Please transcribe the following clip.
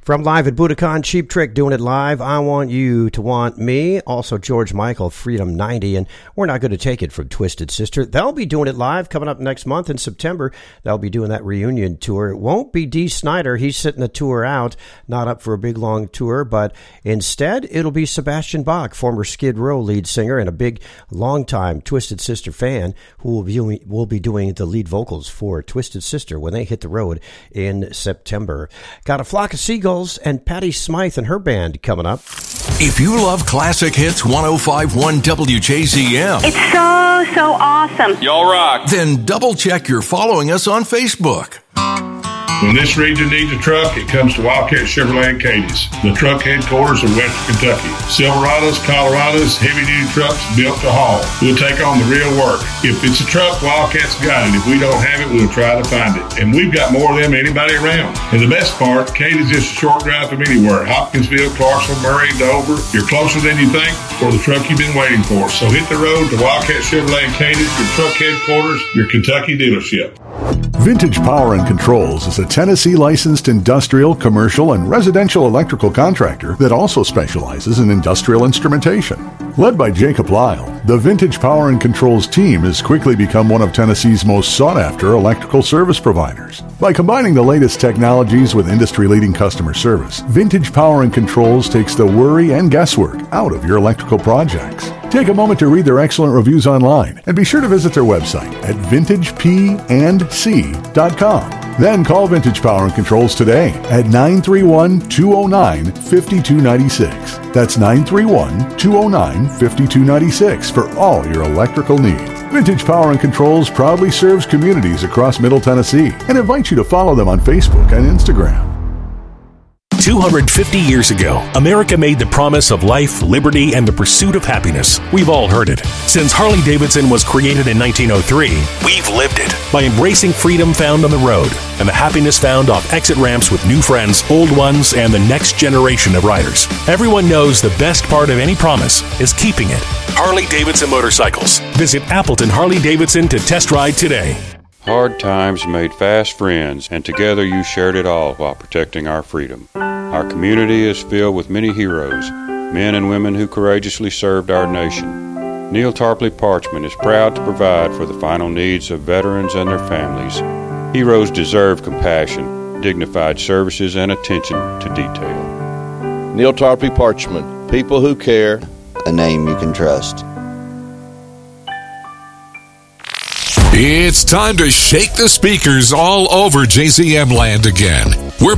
From live at Budokan, Cheap Trick doing it live. I Want You to Want Me. Also George Michael, Freedom 90. And We're Not Going to Take It from Twisted Sister. They'll be doing it live coming up next month in September. They'll be doing that reunion tour. It won't be Dee Snider. He's sitting the tour out, not up for a big long tour. But instead, it'll be Sebastian Bach, former Skid Row lead singer and a big, long-time Twisted Sister fan, who will be doing the lead vocals for Twisted Sister when they hit the road in September. Got a flock of seagulls and Patti Smythe and her band coming up. If you love classic hits 105.1 WJZM, it's so awesome. Y'all rock. Then double check you're following us on Facebook. When this region needs a truck, it comes to Wildcat Chevrolet in Cadiz, the truck headquarters of Western Kentucky. Silverados, Colorados, heavy-duty trucks built to haul. We'll take on the real work. If it's a truck, Wildcat's got it. If we don't have it, we'll try to find it. And we've got more of them than anybody around. And the best part, Cadiz is just a short drive from anywhere. Hopkinsville, Clarksville, Murray, Dover. You're closer than you think for the truck you've been waiting for. So hit the road to Wildcat Chevrolet in Cadiz, your truck headquarters, your Kentucky dealership. Vintage Power and Controls is a Tennessee licensed industrial, commercial, and residential electrical contractor that also specializes in industrial instrumentation. Led by Jacob Lyle, the Vintage Power and Controls team has quickly become one of Tennessee's most sought-after electrical service providers. By combining the latest technologies with industry-leading customer service, Vintage Power and Controls takes the worry and guesswork out of your electrical projects. Take a moment to read their excellent reviews online and be sure to visit their website at vintagepandc.com. Then call Vintage Power and Controls today at 931-209-5296. That's 931-209-5296 for all your electrical needs. Vintage Power and Controls proudly serves communities across Middle Tennessee and invites you to follow them on Facebook and Instagram. 250 years ago, America made the promise of life, liberty, and the pursuit of happiness. We've all heard it. Since Harley-Davidson was created in 1903, we've lived it by embracing freedom found on the road and the happiness found off exit ramps with new friends, old ones, and the next generation of riders. Everyone knows the best part of any promise is keeping it. Harley-Davidson Motorcycles. Visit Appleton Harley-Davidson to test ride today. Hard times made fast friends, and together you shared it all while protecting our freedom. Our community is filled with many heroes, men and women who courageously served our nation. Neil Tarpley Parchman is proud to provide for the final needs of veterans and their families. Heroes deserve compassion, dignified services, and attention to detail. Neil Tarpley Parchman, people who care, a name you can trust. It's time to shake the speakers all over JZM land again.